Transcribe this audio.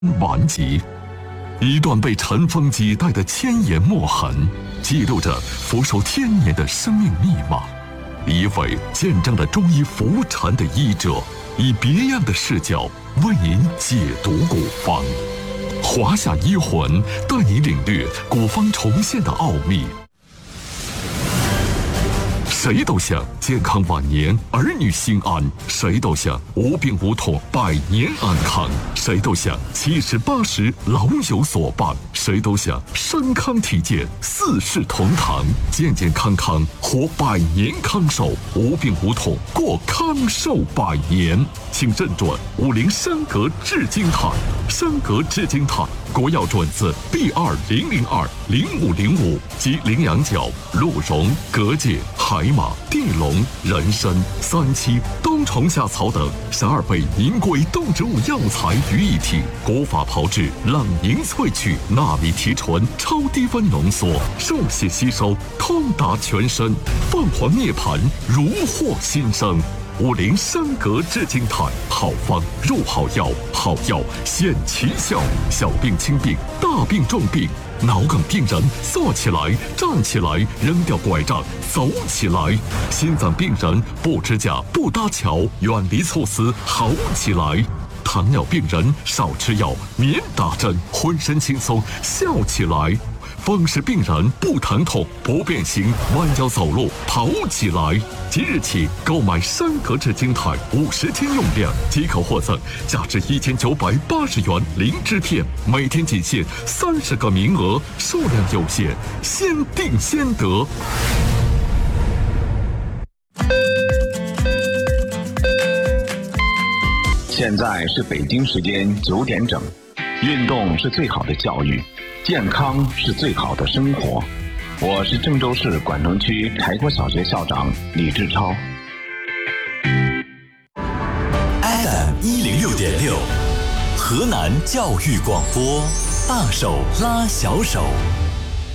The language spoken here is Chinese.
顽疾。一段被尘封几代的千言墨痕，记录着佛手天年的生命密码。一位见证了中医浮沉的医者，以别样的视角为您解读古方。华夏医魂带你领略古方重现的奥秘。谁都想健康晚年，儿女心安；谁都想无病无痛，百年安康；谁都想70、80老有所伴；谁都想身康体健，四世同堂，健健康康活百年康寿，无病无痛过康寿百年。请认准50山阁至金塔，山阁至金塔国药准字 B20020505 及羚羊角、鹿茸、蛤蚧、海马、地龙、人参、三七、冬虫夏草等12倍名贵动植物药材于一体，古法炮制，冷凝萃取，纳米提纯，超低温浓缩，受血吸收，通达全身，凤凰涅槃，如获新生。50山阁至金泰，好方入好药，好药显奇效。小病轻病，大病重病，脑梗病人坐起来、站起来，扔掉拐杖，走起来；心脏病人不支架、不搭桥，远离猝死，好起来；糖尿病人少吃药，免打针，浑身轻松，笑起来；风湿病人不疼痛、不变形，弯腰走路，跑起来。即日起购买山阁至金泰50天用量，即可获赠价值1980元灵芝片，每天仅限30个名额，数量有限，先订先得。 现在是北京时间9点整。运动是最好的教育，健康是最好的生活。我是郑州市管城区柴国小学校长李志超。 FM 106.6，河南教育广播，大手拉小手。